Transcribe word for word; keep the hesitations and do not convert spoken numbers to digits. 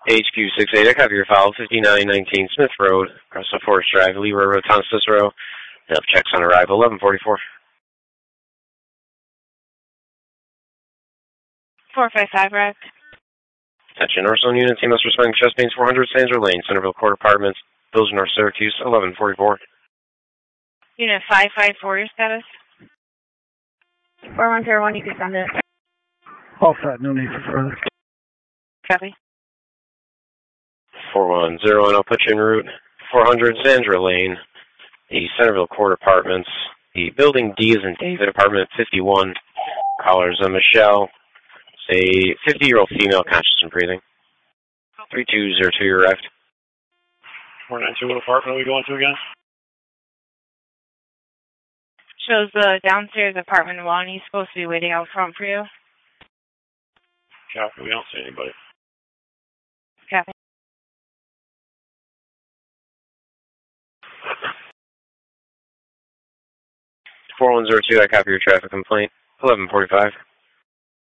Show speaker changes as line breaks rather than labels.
H Q six eight, I copy your file, fifty-nine nineteen Smith Road, across the Forest Drive, Leroy Road, Town Cicero. Health checks on arrival, eleven forty-four.
four five five, Rev.
Attention, Northzone units, you must respond to chest pains four hundred, Sandra Lane, Centerville Court Apartments, Village North Syracuse, eleven forty-four.
Unit five five four, your status?
four one zero one, you can send it.
All set, no need for further.
Copy.
four one zero one, I'll put you en route. four hundred, Sandra Lane, the Centerville Court Apartments, the building D is in David, apartment fifty-one. Callers a Michelle, a fifty-year-old female, conscious and breathing. three two zero two, you arrived.
four nine two, what apartment are we going to again?
Shows the downstairs apartment one. He's supposed to be waiting out front for you.
Copy, we don't see anybody.
Copy.
four one zero two, I copy your traffic complaint, eleven forty-five.